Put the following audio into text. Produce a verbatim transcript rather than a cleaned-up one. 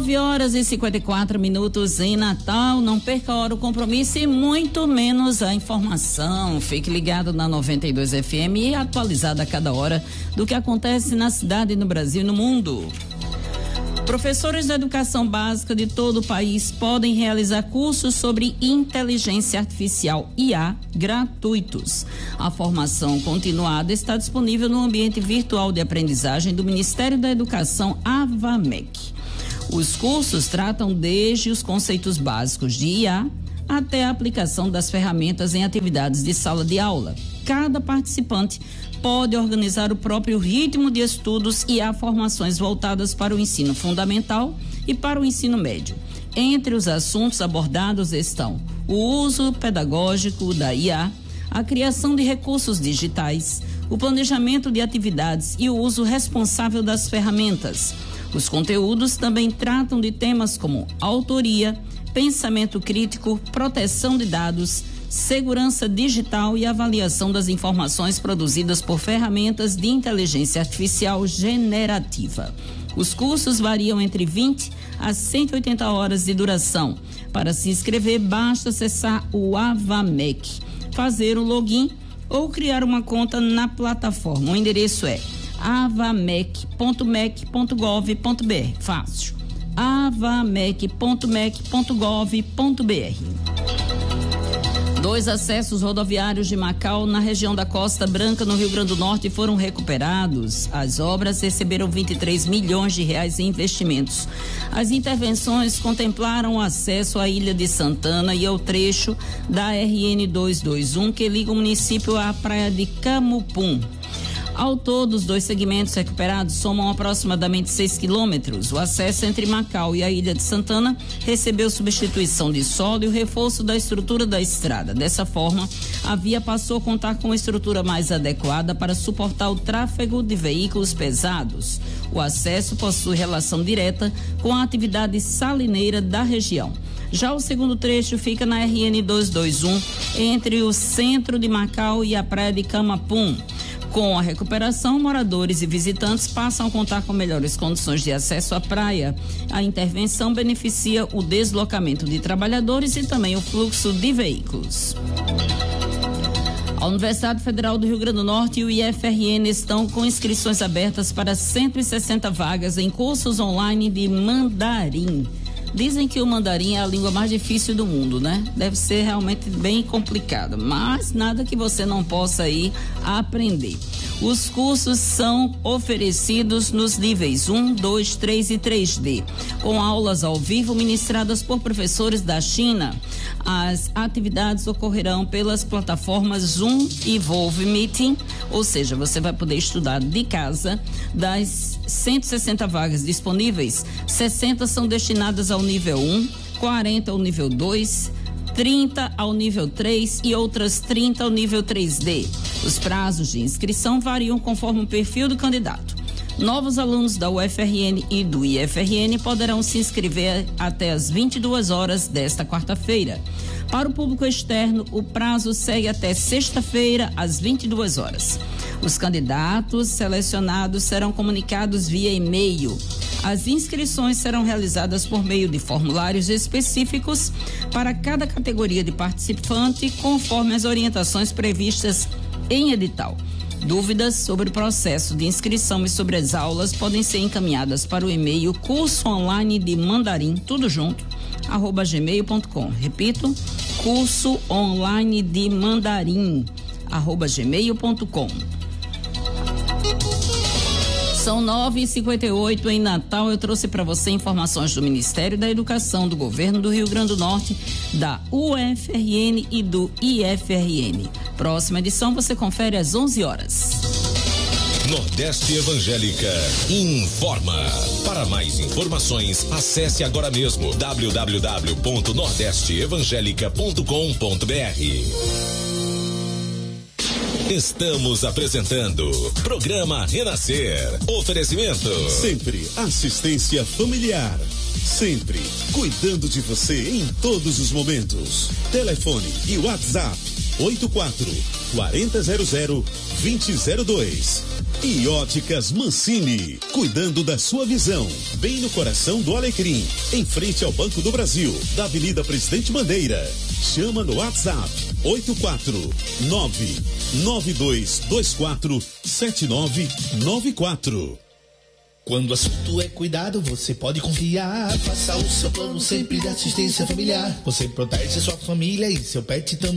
nove horas e cinquenta e quatro minutos em Natal. Não perca a hora, o compromisso e muito menos a informação. Fique ligado na noventa e dois F M e atualizado a cada hora do que acontece na cidade, no Brasil e no mundo. Professores da educação básica de todo o país podem realizar cursos sobre inteligência artificial I A gratuitos. A formação continuada está disponível no ambiente virtual de aprendizagem do Ministério da Educação, AVAMEC. Os cursos tratam desde os conceitos básicos de I A até a aplicação das ferramentas em atividades de sala de aula. Cada participante pode organizar o próprio ritmo de estudos e há formações voltadas para o ensino fundamental e para o ensino médio. Entre os assuntos abordados estão o uso pedagógico da I A, a criação de recursos digitais, o planejamento de atividades e o uso responsável das ferramentas. Os conteúdos também tratam de temas como autoria, pensamento crítico, proteção de dados, segurança digital e avaliação das informações produzidas por ferramentas de inteligência artificial generativa. Os cursos variam entre vinte a cento e oitenta horas de duração. Para se inscrever, basta acessar o AVAMEC, fazer o login ou criar uma conta na plataforma. O endereço é avamec ponto mec ponto gov ponto br. Fácil. avamec ponto mec ponto gov ponto br. Dois acessos rodoviários de Macau, na região da Costa Branca, no Rio Grande do Norte, foram recuperados. As obras receberam vinte e três milhões de reais em investimentos. As intervenções contemplaram o acesso à Ilha de Santana e ao trecho da R N duzentos e vinte e um, que liga o município à praia de Camupum. Ao todo, os dois segmentos recuperados somam aproximadamente seis quilômetros. O acesso entre Macau e a Ilha de Santana recebeu substituição de solo e o reforço da estrutura da estrada. Dessa forma, a via passou a contar com uma estrutura mais adequada para suportar o tráfego de veículos pesados. O acesso possui relação direta com a atividade salineira da região. Já o segundo trecho fica na R N duzentos e vinte e um, entre o centro de Macau e a praia de Camapum. Com a recuperação, moradores e visitantes passam a contar com melhores condições de acesso à praia. A intervenção beneficia o deslocamento de trabalhadores e também o fluxo de veículos. A Universidade Federal do Rio Grande do Norte e o I F R N estão com inscrições abertas para cento e sessenta vagas em cursos online de mandarim. Dizem que o mandarim é a língua mais difícil do mundo, né? Deve ser realmente bem complicado, mas nada que você não possa ir aprender. Os cursos são oferecidos nos níveis um, dois, três e três D, com aulas ao vivo ministradas por professores da China. As atividades ocorrerão pelas plataformas Zoom e Evolve Meeting, ou seja, você vai poder estudar de casa. Das cento e sessenta vagas disponíveis, sessenta são destinadas ao nível um, quarenta ao nível dois, trinta ao nível três e outras trinta ao nível três D. Os prazos de inscrição variam conforme o perfil do candidato. Novos alunos da U F R N e do I F R N poderão se inscrever até às vinte e duas horas desta quarta-feira. Para o público externo, o prazo segue até sexta-feira, às vinte e duas horas. Os candidatos selecionados serão comunicados via e-mail. As inscrições serão realizadas por meio de formulários específicos para cada categoria de participante, conforme as orientações previstas em edital. Dúvidas sobre o processo de inscrição e sobre as aulas podem ser encaminhadas para o e-mail curso online de mandarim, tudo junto, arroba gmail ponto com. Repito, curso online de mandarim, arroba gmail ponto com. São nove e cinquenta e oito em Natal. Eu trouxe para você informações do Ministério da Educação, do Governo do Rio Grande do Norte, da U F R N e do I F R N. Próxima edição você confere às onze horas. Nordeste Evangélica informa. Para mais informações, acesse agora mesmo w w w ponto nordeste evangélica ponto com ponto b r. Estamos apresentando Programa Renascer. Oferecimento. Sempre assistência familiar. Sempre cuidando de você em todos os momentos. Telefone e WhatsApp oito quatro, quatro zero zero, dois zero zero dois. E Óticas Mancini, cuidando da sua visão, bem no coração do Alecrim, em frente ao Banco do Brasil, da Avenida Presidente Bandeira. Chama no WhatsApp oito quatro nove nove dois dois quatro sete nove nove quatro. Quando o assunto é cuidado, você pode confiar. Faça o seu plano sempre de assistência familiar. Você protege sua família e seu pet também.